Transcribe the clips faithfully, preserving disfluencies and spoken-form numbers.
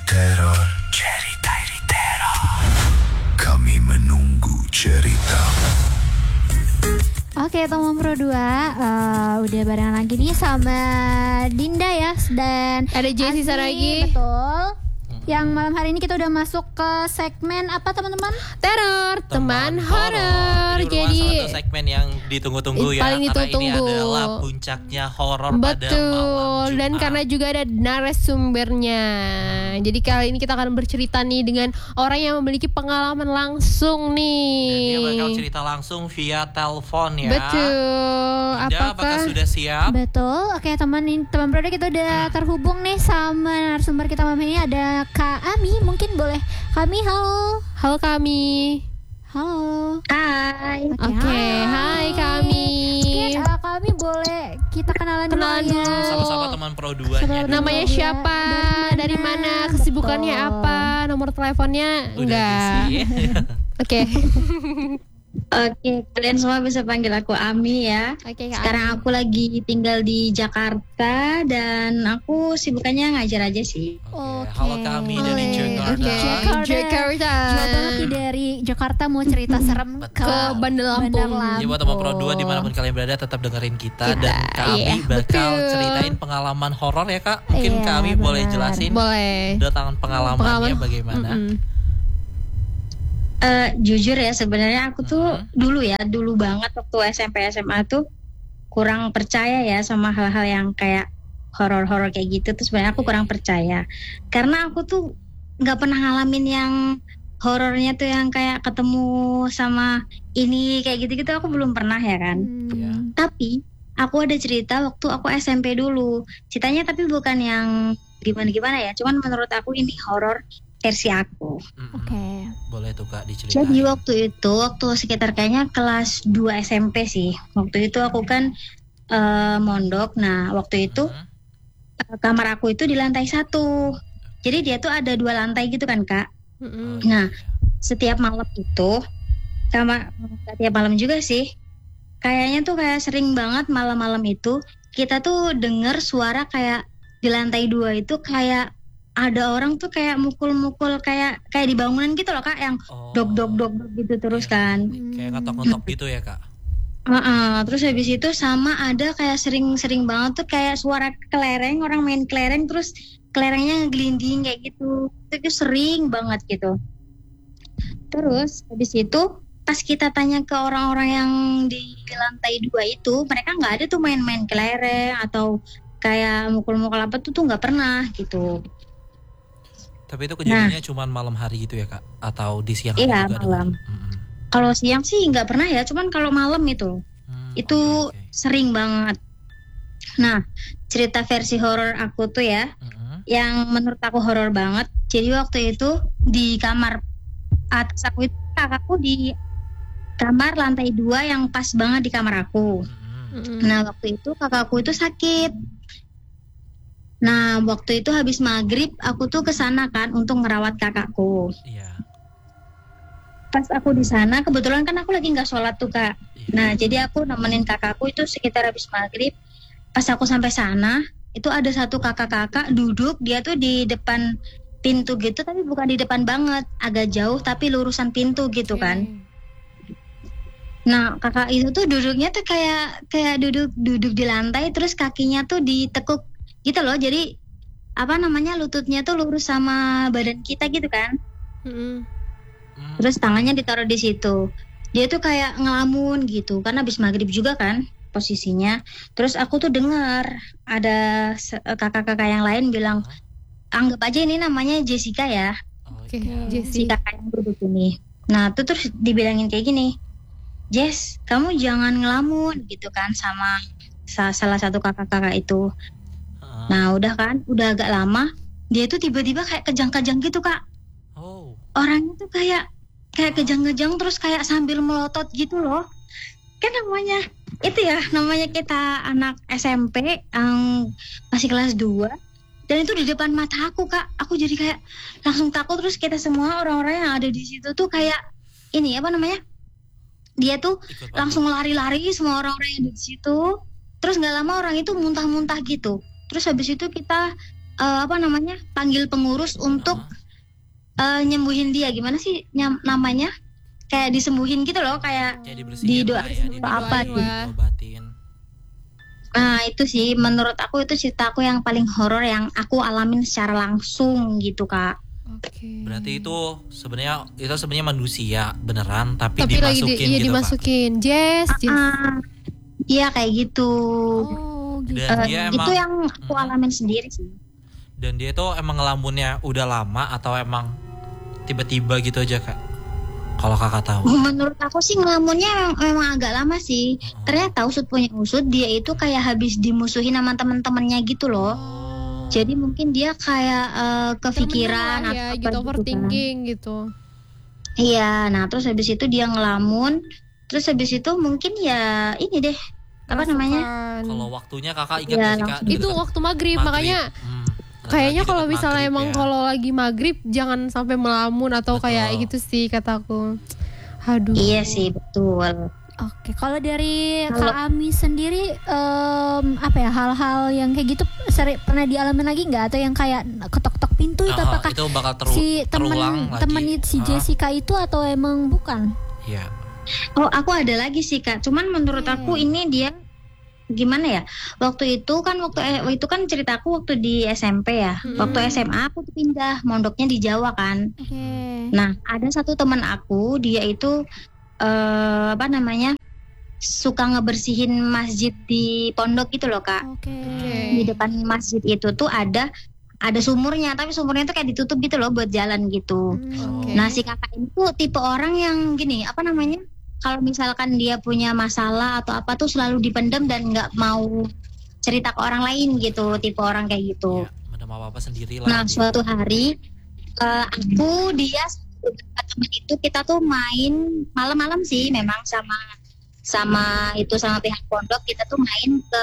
teror. Cerita di teror. Kami menunggu cerita. Oke, teman Pro dua uh, udah bareng lagi nih sama Dinda ya, dan ada Jessie Saragi. Betul. Yang malam hari ini kita udah masuk ke segmen apa teman-teman? Teror, teman, teman horor. Jadi satu segmen yang ditunggu-tunggu ya. Paling ditunggu-tunggu. Karena ini adalah puncaknya horor pada malam Jumat. Dan karena juga ada narasumbernya. Jadi kali ini kita akan bercerita nih dengan orang yang memiliki pengalaman langsung nih. Dan dia bakal cerita langsung via telepon ya. Betul. Dinda, apakah sudah siap? Betul. Oke teman teman Pro kita udah terhubung nih sama narasumber kita malam ini, ada Kak Ami. Mungkin boleh Kami, halo. Halo Kami. Halo. Hai. Oke, okay, hai Kami. Mungkin uh, Kami boleh kita kenalan, kenalan dulu ya. Sama-sama teman Pro dua-nya. Namanya siapa? Dari mana? Dari mana? Kesibukannya Betul. apa? Nomor teleponnya? Udah enggak. Oke. Oke, kalian semua bisa panggil aku Ami ya. Oke, Sekarang aku lagi tinggal di Jakarta dan aku sibukannya ngajar aja sih. Oke, okay. Halo Kami dari Jakarta. Okay. Jakarta. Jakarta. Jauh banget nih dari Jakarta mau cerita serem ke Bandar Lampung. Jadi buat teman Pro dua dimanapun kalian berada tetap dengerin kita, kita dan kami iya, bakal betul. ceritain pengalaman horor ya Kak. Mungkin iya, kami bener. boleh jelasin. Boleh. Datangan pengalamannya Pengalaman. bagaimana? Mm-mm. Uh, jujur ya sebenarnya aku tuh uh-huh. dulu ya dulu banget waktu S M P S M A tuh kurang percaya ya sama hal-hal yang kayak horor-horor kayak gitu. Terus sebenarnya aku kurang percaya karena aku tuh nggak pernah ngalamin yang horornya tuh yang kayak ketemu sama ini kayak gitu-gitu, aku belum pernah ya kan. hmm. yeah. Tapi aku ada cerita waktu aku S M P dulu, ceritanya tapi bukan yang gimana-gimana ya, cuman menurut aku ini horor versi aku. Mm-hmm. Oke. Okay. Boleh tuh Kak diceritain. Jadi waktu itu, waktu sekitar kayaknya kelas dua S M P sih. Waktu itu aku kan uh, mondok. Nah waktu itu mm-hmm. uh, kamar aku itu di lantai satu. Jadi dia tuh ada dua lantai gitu kan Kak. Mm-hmm. Nah setiap malam itu, kamar setiap malam juga sih. Kayaknya tuh kayak sering banget malam-malam itu kita tuh dengar suara kayak di lantai dua itu kayak ada orang tuh kayak mukul-mukul kayak kayak di bangunan gitu loh Kak, yang oh. dog dog dog gitu terus iya, kan. Kayak ngetok-ngetok gitu ya Kak. Uh-uh. Terus habis itu sama ada kayak sering-sering banget tuh kayak suara kelereng, orang main kelereng terus kelerengnya ngegelinding kayak gitu. Itu sering banget gitu. Terus habis itu pas kita tanya ke orang-orang yang di lantai dua itu, mereka nggak ada tuh main-main kelereng atau kayak mukul-mukul apa tuh tuh nggak pernah gitu. Tapi itu kejadiannya nah, cuma malam hari gitu ya Kak? Atau di siang hari iya, juga? Iya malam. Hmm. Kalau siang sih nggak pernah ya, cuman kalau malam itu hmm, itu okay, okay. sering banget. Nah cerita versi horor aku tuh ya, hmm. yang menurut aku horor banget. Jadi waktu itu di kamar atas aku itu kakakku di kamar lantai dua yang pas banget di kamar aku. Hmm. Nah waktu itu kakakku itu sakit. Nah waktu itu habis maghrib aku tuh kesana kan untuk ngerawat kakakku. Iya. Pas aku di sana kebetulan kan aku lagi nggak sholat tuh Kak. Iya. Nah jadi aku nemenin kakakku itu sekitar habis maghrib. Pas aku sampai sana itu ada satu kakak-kakak duduk, dia tuh di depan pintu gitu tapi bukan di depan banget, agak jauh tapi lurusan pintu gitu kan. Nah kakak itu tuh duduknya tuh kayak kayak duduk duduk di lantai terus kakinya tuh ditekuk gitu loh, jadi apa namanya lututnya tuh lurus sama badan kita gitu kan. Mm-hmm. Terus tangannya ditaruh di situ. Dia tuh kayak ngelamun gitu, karena habis maghrib juga kan posisinya. Terus aku tuh dengar ada kakak-kakak yang lain bilang, anggap aja ini namanya Jessica ya. Oke, okay. Jessica yang duduk ini. Nah tuh terus dibilangin kayak gini, Jess, kamu jangan ngelamun gitu kan sama salah satu kakak-kakak itu. Nah udah kan, udah agak lama dia tuh tiba-tiba kayak kejang-kejang gitu Kak. Oh. Orangnya tuh kayak kayak kejang-kejang terus kayak sambil melotot gitu loh. Kan namanya itu ya, namanya kita anak S M P yang masih kelas dua. Dan itu di depan mata aku Kak. Aku jadi kayak langsung takut. Terus kita semua orang-orang yang ada di situ tuh kayak ini apa namanya, dia tuh langsung lari-lari semua orang-orang yang ada di situ. Terus nggak lama orang itu muntah-muntah gitu. Terus habis itu kita eh, apa namanya panggil pengurus untuk eh, nyembuhin dia. Gimana sih nyam- namanya? Kayak disembuhin gitu loh, kayak Kayak dibersihin Didoa- lah ya, didoain, apa gitu. diobatin. nah itu sih menurut aku itu cerita aku yang paling horor yang aku alamin secara langsung gitu Kak. Oke. Berarti itu sebenarnya itu sebenarnya manusia beneran tapi, Tapi lagi di, dimasukin iya gitu dimasukin. Jess, Jess. Ah, iya kayak gitu. Oh, Pak. gitu. Dan Eh, dia itu emang yang aku alamin sendiri sih. dan dia tuh emang ngelamunnya udah lama atau emang tiba-tiba gitu aja Kak? Kalau Kakak tahu. Menurut aku sih ngelamunnya memang, memang agak lama sih. Ternyata usut punya usut dia itu kayak habis dimusuhin sama teman-temannya gitu loh. Jadi mungkin dia kayak eh, kepikiran Termenung lah ya, atau gitu apa gitu kan. overthinking gitu. Iya, nah terus habis itu dia ngelamun. Terus habis itu mungkin ya ini deh apa namanya? Rasukan. Kalau waktunya Kakak ingat Iya, gak sih Kak? langsung. Itu Deket- waktu maghrib, maghrib. makanya Hmm, kayaknya lagi kalau deket misalnya maghrib emang ya. kalau lagi maghrib jangan sampai melamun atau Betul. kayak gitu sih kataku. Aduh. Iya sih betul. Oke, kalau dari Kalau- Kak Ami sendiri em, apa ya hal-hal yang kayak gitu seri, pernah dialami lagi nggak atau yang kayak ketok-ketok pintu itu Ah, apakah itu bakal teru- si temen terulang lagi. temen it- si Ah, Jessica itu atau emang bukan? Iya. Oh, aku ada lagi sih Kak. Cuman menurut aku ini dia gimana ya? Waktu itu kan waktu eh, itu kan ceritaku waktu di S M P ya. Hmm. Waktu S M A aku tuh pindah mondoknya di Jawa kan. Oke. Nah, ada satu teman aku, dia itu eh, apa namanya? Suka ngebersihin masjid di pondok gitu loh, Kak. Oke. Di depan masjid itu tuh ada ada sumurnya, tapi sumurnya tuh kayak ditutup gitu loh buat jalan gitu. Hmm. Oke. Nah, si kakak ini tuh tipe orang yang gini, apa namanya? Kalau misalkan dia punya masalah atau apa tuh selalu dipendam dan nggak mau cerita ke orang lain gitu, tipe orang kayak gitu. Iya, madam apa-apa sendiri lah. Nah, suatu hari eh, aku dia beberapa teman itu kita tuh main malam-malam sih memang sama sama itu sama pihak pondok kita tuh main ke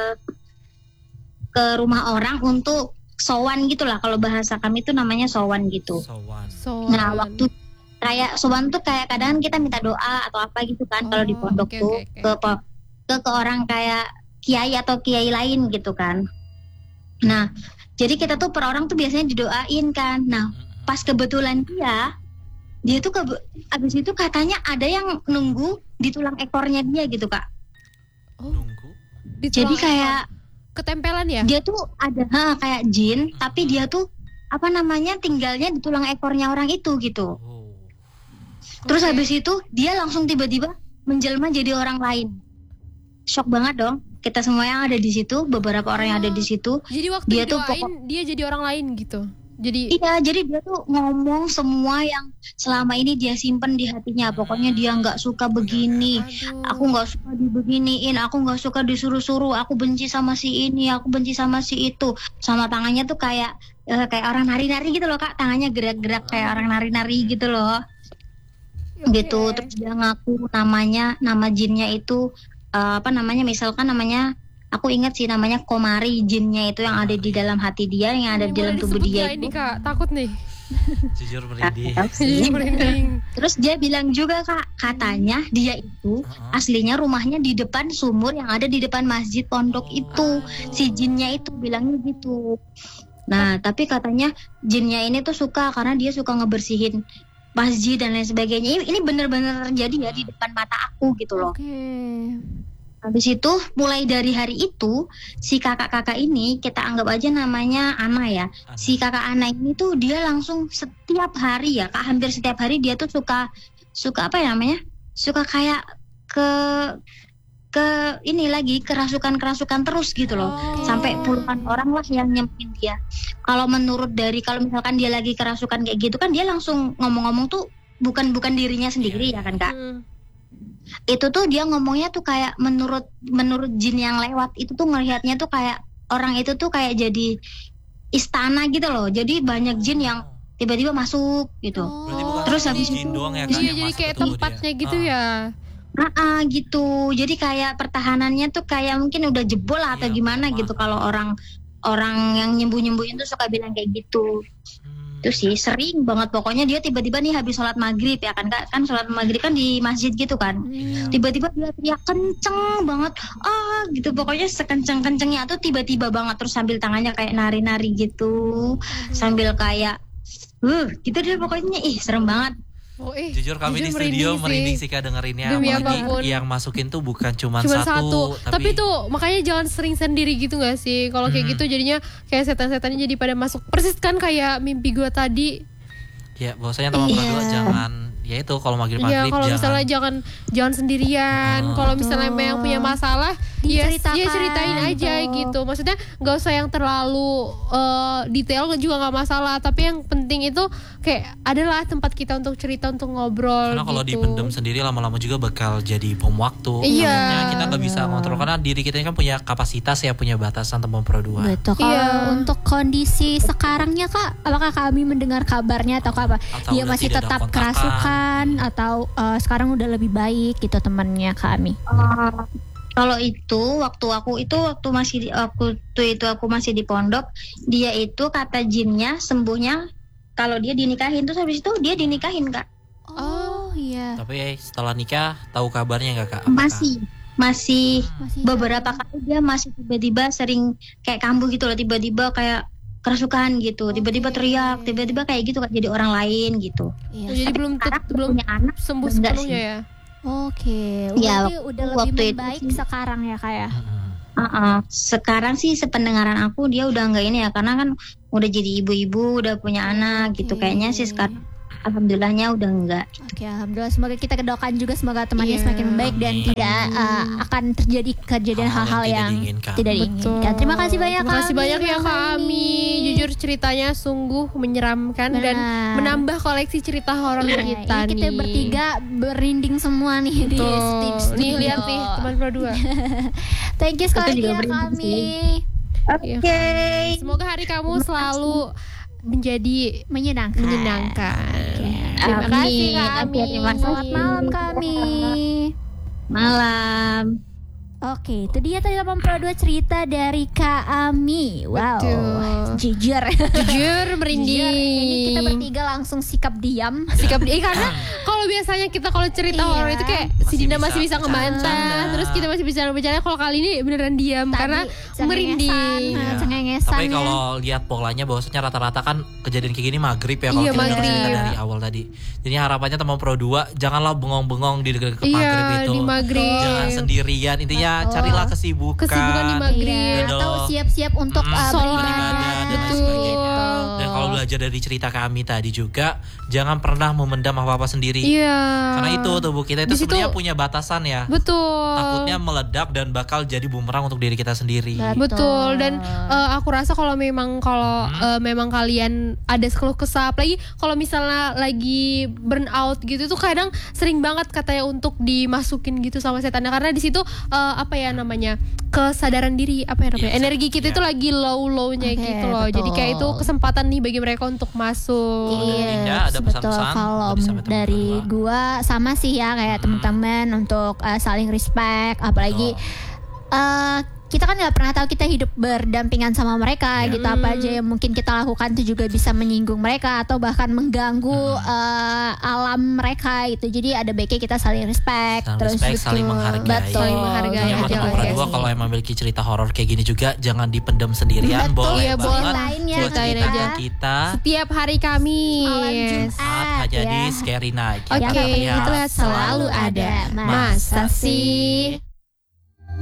ke rumah orang untuk sowan gitulah, kalau bahasa kami tuh namanya sowan gitu. Sowan. So, Nah, waktu kayak sowan tuh kayak kadang kita minta doa atau apa gitu kan kalau di Oh, pondok oke, tuh oke, oke. ke po- ke ke orang kayak kiai atau kiai lain gitu kan. Nah, jadi kita tuh per orang tuh biasanya didoain kan. Nah, pas kebetulan dia dia tuh ke abis itu katanya ada yang nunggu di tulang ekornya dia gitu, Kak. Nunggu. di Jadi tulang kayak ekor. Ketempelan ya? dia tuh ada ha, kayak jin, tapi dia tuh apa namanya tinggalnya di tulang ekornya orang itu gitu. Oh. Terus Oke. habis itu dia langsung tiba-tiba menjelma jadi orang lain. Shock banget dong. Kita semua yang ada di situ, beberapa orang yang ada di situ. Jadi waktu Dia tuh didoain dia jadi orang lain gitu. Jadi Iya, jadi dia tuh ngomong semua yang selama ini dia simpen di hatinya. Pokoknya dia nggak suka begini. aduh. Aku nggak suka dibeginiin, aku nggak suka disuruh-suruh, aku benci sama si ini, aku benci sama si itu. Sama tangannya tuh kayak eh, kayak orang nari-nari gitu loh, Kak. Tangannya gerak-gerak kayak orang nari-nari gitu loh. Gitu. Terus dia ngaku namanya, nama jinnya itu eh, apa namanya? Misalkan namanya aku ingat sih namanya Komari, jinnya itu yang ada di dalam hati dia, yang ada Ini di dalam boleh tubuh disebut dia nggak ini itu. Kak? Takut nih. Jujur merinding. Jadi merinding. Terus dia bilang juga, Kak, katanya dia itu Heeh. aslinya rumahnya di depan sumur yang ada di depan masjid pondok itu. Si jinnya itu bilangnya gitu. Nah, tapi katanya jinnya ini tuh suka karena dia suka ngebersihin masjid dan lain sebagainya. Ini, ini bener-bener terjadi ya di depan mata aku gitu loh. Oke. Habis itu mulai dari hari itu si kakak-kakak ini kita anggap aja namanya Ana ya. Si kakak Ana ini tuh dia langsung setiap hari ya, Kak, hampir setiap hari dia tuh suka suka apa ya namanya? Suka kayak ke ke ini lagi kerasukan-kerasukan terus gitu loh. Oh. Sampai puluhan orang lah yang nyempin dia. Kalau menurut dari kalau misalkan dia lagi kerasukan kayak gitu kan dia langsung ngomong-ngomong tuh bukan bukan dirinya sendiri ya kan, Kak. Hmm. Itu tuh dia ngomongnya tuh kayak menurut menurut jin yang lewat itu tuh ngelihatnya tuh kayak orang itu tuh kayak jadi istana gitu loh. Jadi banyak jin yang tiba-tiba masuk gitu. Berarti bukan Terus cuma habis jin itu- doang ya Kak, Iya yang jadi masuk kayak ke tubuh tempatnya dia? gitu Ah. ya. Nah, ah, gitu. Jadi kayak pertahanannya tuh kayak mungkin udah jebol lah atau Iya, gimana lemah. gitu kalau orang orang yang nyembuh-nyembuhin tuh suka bilang kayak gitu. Hmm. itu sih sering banget, pokoknya dia tiba-tiba nih habis sholat maghrib ya kan Kak, kan sholat maghrib kan di masjid gitu kan, Hmm. tiba-tiba dia teriak kenceng banget ah gitu, pokoknya sekenceng-kencengnya tuh tiba-tiba banget, terus sambil tangannya kayak nari-nari gitu, sambil kayak uh gitu deh pokoknya, ih serem banget. Oh, eh, Jujur kami di jujur studio merinding sih. merinding sih Kak dengerinnya. Demi Apalagi apapun. yang masukin tuh bukan cuma Cuma satu, satu, tapi, tapi tuh makanya jangan sering sendiri gitu gak sih? Kalau kayak Hmm. gitu jadinya kayak setan-setannya jadi pada masuk. Persis kan kayak mimpi gue tadi. ya bahwasanya teman Iya. berdua jangan, ya itu kalau maghrib Iya, maghrib kalau jangan. misalnya jangan jangan sendirian. Ah. Kalau misalnya Betul. yang punya masalah, ya, Diceritakan, ya ceritain aja betul. gitu. Maksudnya nggak usah yang terlalu eh, detail juga nggak masalah. Tapi yang penting itu kayak adalah tempat kita untuk cerita, untuk ngobrol. Karena kalau gitu. dipendam sendiri lama-lama juga bakal jadi bom waktu. Iya. Namanya kita nggak bisa ngontrol karena diri kita ini kan punya kapasitas ya, punya batasan teman berdua. Betul. Kalau Iya. untuk kondisi sekarangnya Kak, apakah kami mendengar kabarnya atau apa? Atau Dia udah masih tidak ada tetap kontakan. kerasukan atau eh, sekarang udah lebih baik gitu temannya kami? Uh, kalau itu waktu aku itu waktu masih di, waktu itu aku masih di pondok, dia itu kata jinnya sembuhnya kalau dia dinikahin, terus habis itu dia dinikahin Kak. Oh iya. Tapi setelah nikah tahu kabarnya nggak Kak? Apakah- Masih masih Masih beberapa kali dia masih tiba-tiba sering kayak kambuh gitu loh, tiba-tiba kayak kerasukan gitu, tiba-tiba Oke. teriak, tiba-tiba kayak gitu Kak, jadi orang lain gitu. Iya. Jadi Tapi belum sekarang tet- belum punya anak sembuh enggak sepenuhnya sih. ya. Oke. Iya, Berarti udah lebih waktu itu membaik sih. sekarang ya Kak ya. Mm-mm. Uh-uh. Sekarang sih sependengaran aku dia udah enggak ini ya, karena kan udah jadi ibu-ibu, udah punya anak gitu, Oke. kayaknya sih sekarang alhamdulillahnya udah enggak. Oke, alhamdulillah. Semoga kita kedoakan juga semoga temannya Iya. semakin baik dan Amin. tidak uh, akan terjadi kejadian Hal-hal hal-hal yang yang, tidak diinginkan. tidak Betul. diinginkan. Terima kasih banyak Terima kasih Kak banyak Ami, ya Kak Kak Ami. Jujur ceritanya sungguh menyeramkan dan Benar. menambah koleksi cerita horor Iya, kita ini kita nih. bertiga berinding semua nih di Tuh, sti- nih studio. lihat nih teman berdua. Thank you sekali juga ya berinding kami. Iya, Oke. Semoga hari kamu selalu menjadi Menyenangkan. menyenangkan. Terima Amin. kasih Kak Oke, Ami. terima kasih. Selamat malam kami. Malam. Oke, itu dia tadi delapan puluh dua cerita dari Kak Ami. Wow, Betul. jujur. Jujur merinding. Jujur, ini kita bertiga langsung sikap diam. Sikap dia karena kalau biasanya kita kalau cerita Iya. horor itu kayak si Masih Dinda bisa masih bisa ngebantah, bercanda. terus kita masih bisa bercanda. Kalau kali ini beneran diam Tadi karena cengengesan, merinding. nah, Iya. cengengesan Tapi ya. kalau lihat polanya bahwasanya rata-rata kan kejadian kayak gini maghrib ya kalau Iya, kita dengar maghrib. cerita dari awal tadi. Jadi harapannya teman pro dua janganlah bengong-bengong di dekat Iya, maghrib itu. di maghrib. Jangan sendirian. Intinya Betul. carilah kesibukan. Kesibukan di maghrib. Iya, Betul. atau siap-siap untuk Mm, uh, sholat, beribadah dan betul. sebagainya. Dan kalau belajar dari cerita kami tadi juga, jangan pernah memendam apa-apa sendiri. Iya. Karena itu tubuh kita itu Di situ- sebenarnya punya batasan ya. Betul. Takutnya meledak dan bakal jadi bumerang untuk diri kita sendiri. Betul, dan eh, aku rasa kalau memang kalau Hmm. eh, memang kalian ada keluh kesah, apalagi kalau misalnya lagi burn out gitu tuh kadang sering banget katanya untuk dimasukin gitu sama setannya, karena di situ eh, apa ya namanya, kesadaran diri, apa ya namanya, Iya, energi kita iya. itu lagi low-lownya Oke, gitu loh. betul. Jadi kayak itu kesempatan nih bagi mereka untuk masuk. Kalau dari Dinda ada betul. pesan-pesan Kalau buat disampaikan dari berdua? gua sama sih ya kayak teman-teman untuk uh, saling respect, apalagi uh, kita kan nggak pernah tahu kita hidup berdampingan sama mereka Ya. gitu, apa aja yang mungkin kita lakukan itu juga bisa menyinggung mereka atau bahkan mengganggu uh, alam mereka gitu. Jadi ada baiknya kita saling respect, Saling terus respect, saling betul. menghargai. Betul. Saling menghargai Yang aja pertama lah ya. kedua, kalau emang memiliki cerita horor kayak gini juga jangan dipendam sendirian. Betul, boleh iya, banget ceritain ya buat ke ceritain cerita aja. ke kita. Setiap hari Kamis. Malam Jumat. Saat jadi ya. scary night. Oke, Kita Yang itulah lihat selalu ada. Masa sih?